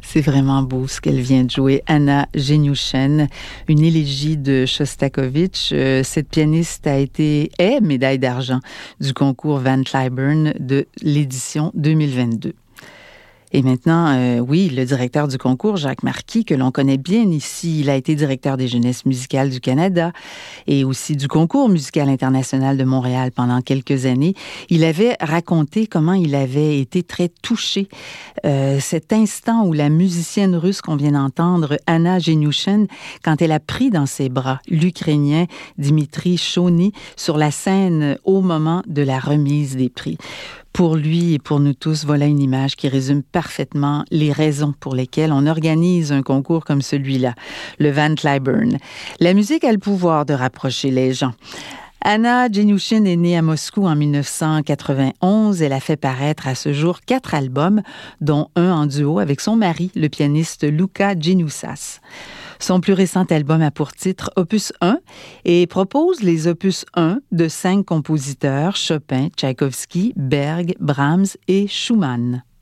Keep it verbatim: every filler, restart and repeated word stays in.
C'est vraiment beau ce qu'elle vient de jouer, Anna Genyushin, une élégie de Shostakovich. Euh, cette pianiste a été, est médaille d'argent du concours Van Cliburn de l'édition deux mille vingt-deux. Et maintenant, euh, oui, le directeur du concours, Jacques Marquis, que l'on connaît bien ici, il a été directeur des Jeunesses musicales du Canada et aussi du concours musical international de Montréal pendant quelques années. Il avait raconté comment il avait été très touché. Euh, cet instant où la musicienne russe qu'on vient d'entendre, Anna Genyushin, quand elle a pris dans ses bras l'Ukrainien Dimitri Chauny sur la scène au moment de la remise des prix. Pour lui et pour nous tous, voilà une image qui résume parfaitement les raisons pour lesquelles on organise un concours comme celui-là, le Van Cliburn. La musique a le pouvoir de rapprocher les gens. Anna Genyushin est née à Moscou en dix-neuf cent quatre-vingt-onze. Elle a fait paraître à ce jour quatre albums, dont un en duo avec son mari, le pianiste Luka Genyusas. Son plus récent album a pour titre Opus un et propose les Opus un de cinq compositeurs, Chopin, Tchaïkovski, Berg, Brahms et Schumann.